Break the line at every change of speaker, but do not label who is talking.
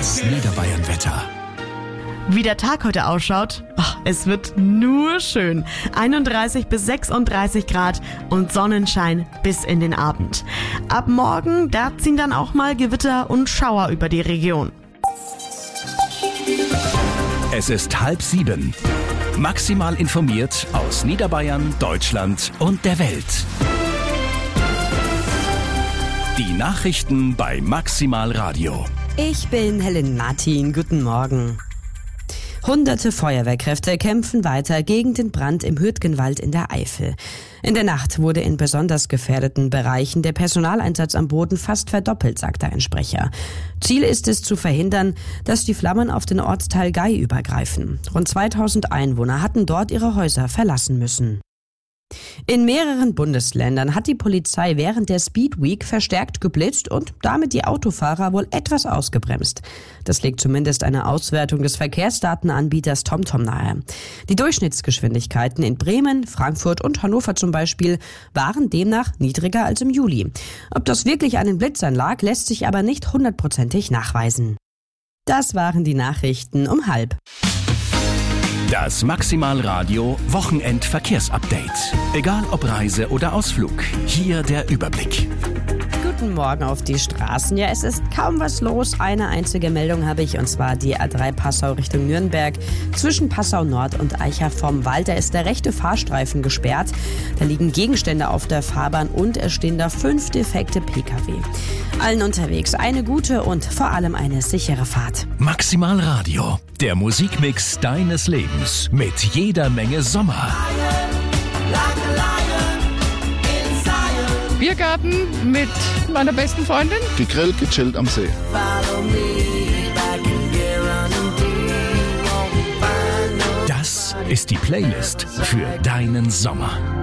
Das Niederbayern-Wetter.
Wie der Tag heute ausschaut, es wird nur schön. 31 bis 36 Grad und Sonnenschein bis in den Abend. Ab morgen, da ziehen dann auch mal Gewitter und Schauer über die Region.
Es ist 6:30. Maximal informiert aus Niederbayern, Deutschland und der Welt. Die Nachrichten bei Maximal Radio.
Ich bin Helen Martin. Guten Morgen. Hunderte Feuerwehrkräfte kämpfen weiter gegen den Brand im Hürtgenwald in der Eifel. In der Nacht wurde in besonders gefährdeten Bereichen der Personaleinsatz am Boden fast verdoppelt, sagte ein Sprecher. Ziel ist es zu verhindern, dass die Flammen auf den Ortsteil Gei übergreifen. Rund 2000 Einwohner hatten dort ihre Häuser verlassen müssen. In mehreren Bundesländern hat die Polizei während der Speed Week verstärkt geblitzt und damit die Autofahrer wohl etwas ausgebremst. Das legt zumindest eine Auswertung des Verkehrsdatenanbieters TomTom nahe. Die Durchschnittsgeschwindigkeiten in Bremen, Frankfurt und Hannover zum Beispiel waren demnach niedriger als im Juli. Ob das wirklich an den Blitzern lag, lässt sich aber nicht 100%ig nachweisen. Das waren die Nachrichten um 6:30.
Das Maximal Radio Wochenend-Verkehrsupdate. Egal ob Reise oder Ausflug, hier der Überblick.
Guten Morgen auf die Straßen. Ja, es ist kaum was los. Eine einzige Meldung habe ich, und zwar die A3 Passau Richtung Nürnberg. Zwischen Passau Nord und Eicher vom Wald, da ist der rechte Fahrstreifen gesperrt. Da liegen Gegenstände auf der Fahrbahn und es stehen da 5 defekte Pkw. Allen unterwegs eine gute und vor allem eine sichere Fahrt.
Maximal Radio, der Musikmix deines Lebens mit jeder Menge Sommer.
Biergarten mit meiner besten Freundin.
Gegrillt, gechillt am See.
Das ist die Playlist für deinen Sommer.